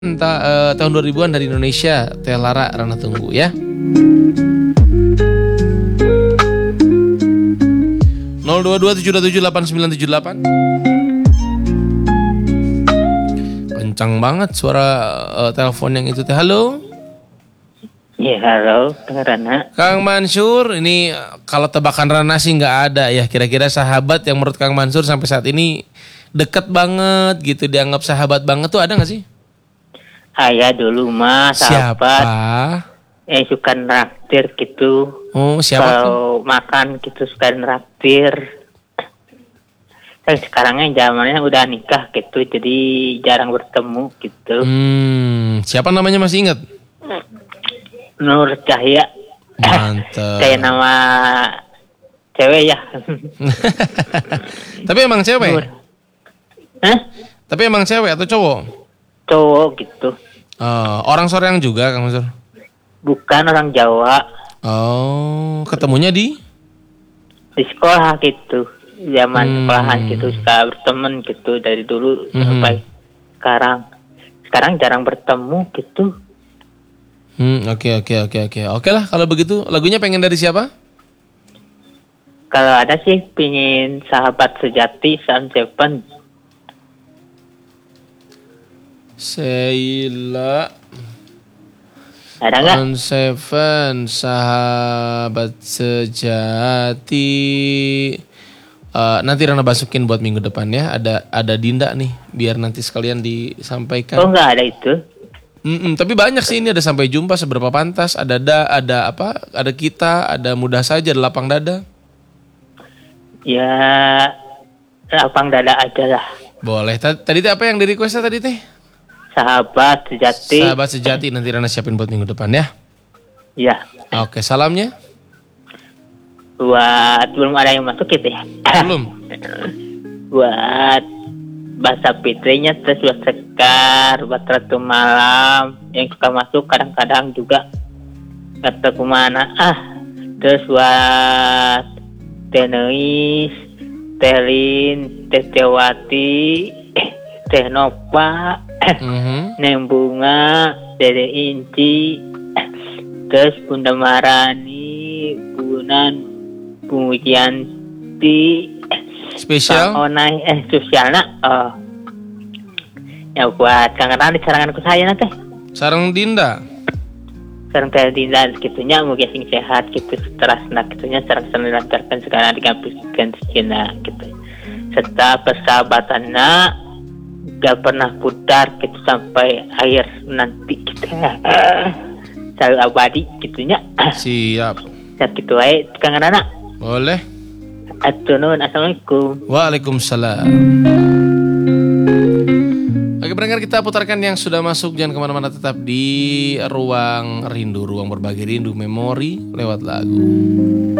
tahun 2000-an dari Indonesia, Teh Lara Rana tunggu ya. 022-727-8978. Kencang banget suara telepon yang itu teh. Halo. Ya halo, Rana. Kang Mansur, ini kalau tebakan Rana sih nggak ada ya. Kira-kira sahabat yang menurut Kang Mansur sampai saat ini deket banget gitu, dianggap sahabat banget tuh ada nggak sih? Ayah dulu mah sahabat. Siapa? Suka nraktir gitu. Oh, siapa tuh? Kalau makan gitu suka nraktir. Dan sekarangnya zamannya udah nikah gitu, jadi jarang bertemu gitu. Siapa namanya masih ingat? Nur Cahya. Mantap. Kayak nama cewek ya. Tapi emang cewek? Nur. Hah? Tapi emang cewek atau cowok? Cowok gitu. Orang Soreang juga, Kang Mansur? Bukan, orang Jawa. Oh, ketemunya di sekolah gitu. Zaman sekolahan gitu, suka berteman gitu dari dulu sampai sekarang. Sekarang jarang bertemu gitu. Oke. Oke lah kalau begitu. Lagunya pengen dari siapa? Kalau ada sih pingin Sahabat Sejati Sun Seven. Sheila. Ada nggak? On Seven, Sahabat Sejati. Nanti Rana masukin buat minggu depan ya. Ada Dinda nih, biar nanti sekalian disampaikan. Oh, nggak ada itu. Tapi banyak sih ini, ada Sampai Jumpa, Seberapa Pantas, ada apa? Ada Kita, ada Mudah Saja, ada Lapang Dada. Ya, Lapang Dada aja lah. Boleh. Tadi apa yang di request tadi teh? Sahabat Sejati. Sahabat Sejati, nanti Rana siapin buat minggu depan ya. Ya. Oke, salamnya? Buat belum ada yang masuk gitu ya. Belum. Buat Bahasa Fitrinya, terus buat Sekar, buat Ratu Malam yang suka masuk kadang-kadang juga. Kata kemana? Terus buat Teh Neis, Teh Lin, Teh Tewati, Teh Nova, Neng Bunga, Dede Inci, terus Bunda Marani, Bunan, Pujianti, spesial Onai, sosialna. Ya buat kangenan di saranganku saya nanti. Sarang Dinda. Sarang Teh Dinda gitunya mugi sing sehat gitu, terasna gitunya sareng dilancarkan sekarang digampuskeun sejeuna gitu. Serta persahabatanna gak pernah pudar gitu sampai akhir nanti gitu. Selalu abadi gitunya. Siap. Siap gitu wae kangenana. Boleh. Assalamualaikum. Waalaikumsalam. Oke, pendengar, kita putarkan yang sudah masuk. Jangan kemana-mana, tetap di Ruang Rindu, ruang berbagi rindu memori lewat lagu.